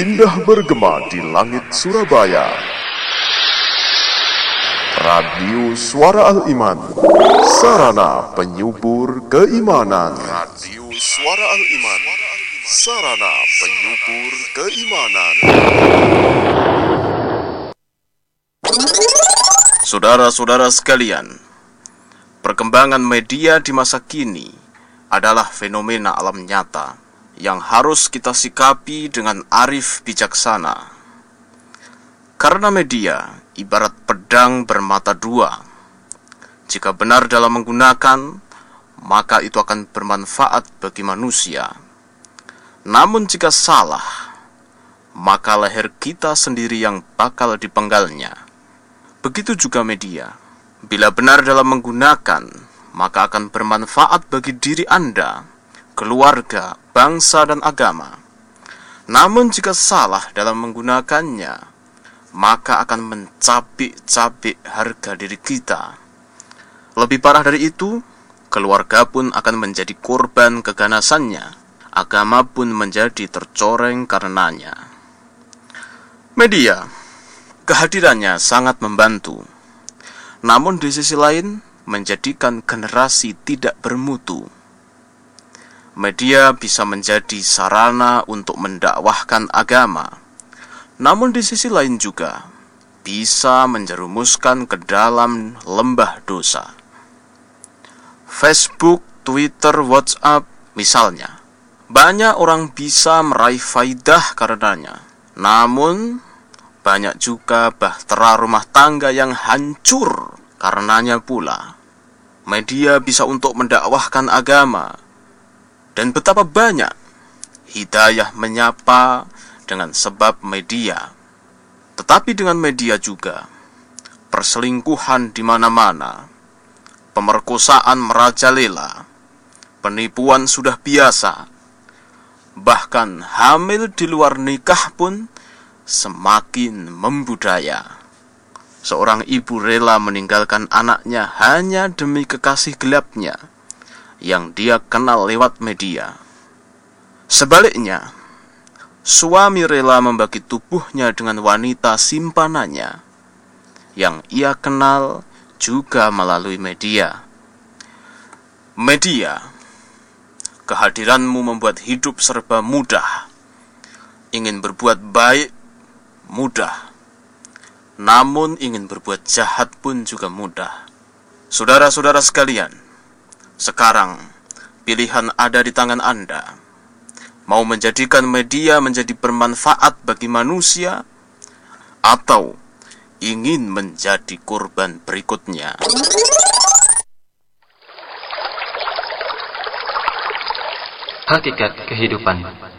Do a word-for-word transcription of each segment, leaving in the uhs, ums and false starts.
Indah bergema di langit Surabaya. Radio Suara Al-Iman, sarana penyubur keimanan. Radio Suara Al-Iman, sarana penyubur keimanan. Saudara-saudara sekalian, perkembangan media di masa kini adalah fenomena alam nyata yang harus kita sikapi dengan arif bijaksana. Karena media ibarat pedang bermata dua. Jika benar dalam menggunakan, maka itu akan bermanfaat bagi manusia. Namun jika salah, maka leher kita sendiri yang bakal dipenggalnya. Begitu juga media. Bila benar dalam menggunakan, maka akan bermanfaat bagi diri Anda, keluarga, bangsa, dan agama. Namun jika salah dalam menggunakannya, maka akan mencabik-cabik harga diri kita. Lebih parah dari itu, keluarga pun akan menjadi korban keganasannya. Agama pun menjadi tercoreng karenanya. Media, kehadirannya sangat membantu. Namun di sisi lain, menjadikan generasi tidak bermutu. Media bisa menjadi sarana untuk mendakwahkan agama. Namun di sisi lain juga bisa menjerumuskan ke dalam lembah dosa. Facebook, Twitter, WhatsApp misalnya, banyak orang bisa meraih faidah karenanya. Namun banyak juga bahtera rumah tangga yang hancur karenanya pula. Media bisa untuk mendakwahkan agama, dan betapa banyak hidayah menyapa dengan sebab media. Tetapi dengan media juga perselingkuhan di mana-mana, pemerkosaan merajalela, penipuan sudah biasa, bahkan hamil di luar nikah pun semakin membudaya. Seorang ibu rela meninggalkan anaknya hanya demi kekasih gelapnya yang dia kenal lewat media. Sebaliknya, suami rela membagi tubuhnya dengan wanita simpanannya yang ia kenal juga melalui media. Media, kehadiranmu membuat hidup serba mudah. Ingin berbuat baik, mudah. Namun ingin berbuat jahat pun juga mudah. Saudara-saudara sekalian, sekarang pilihan ada di tangan Anda. Mau menjadikan media menjadi bermanfaat bagi manusia, atau ingin menjadi korban berikutnya. Hakikat kehidupan.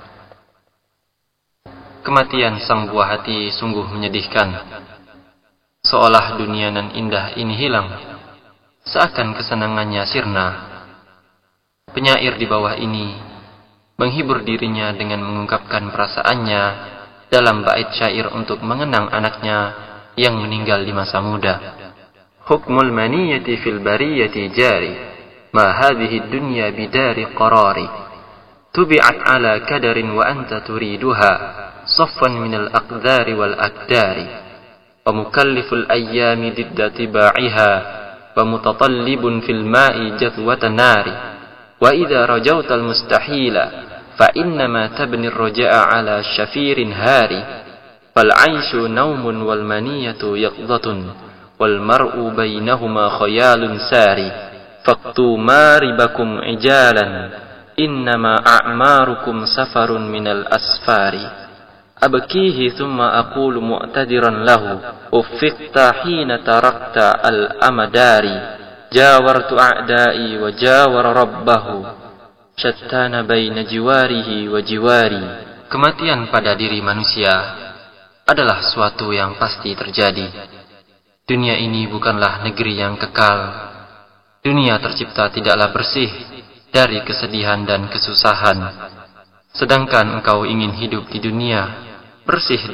Kematian sang buah hati sungguh menyedihkan. Seolah dunia nan indah ini hilang, seakan kesenangannya sirna. Penyair di bawah ini menghibur dirinya dengan mengungkapkan perasaannya dalam bait syair untuk mengenang anaknya yang meninggal di masa muda. Hukmul maniyati fil bariyati jari, ma hadhihi dunya bidari qarari. Tubi'at ala kadarin wa anta turiduha, saffan minal aqdari wal akdari. Wa mukalliful ayyami didda tibaiha, wa mutatalibun fil ma'i jathwatan nari. Wa idza rajautal mustahila fa innama tabni ar-raja'a ala syafirin hari. Fal 'aishu naumun wal maniyatu yaqdhatun, wal mar'u bainahuma khayalun sari. Faqtu maribakum ijalan, innama a'marukum safarun minal asfari. Abkihi thumma aqulu mu'tadiran lahu, uffiqta hina tarakta al-amadari. Jawartu a'da'i wa jawara rabbahu, syattana baina jiwarihi wa jiwari. Kematian pada diri manusia adalah suatu yang pasti terjadi. Dunia ini bukanlah negeri yang kekal. Dunia tercipta tidaklah bersih dari kesedihan dan kesusahan. Sedangkan engkau ingin hidup di dunia bersih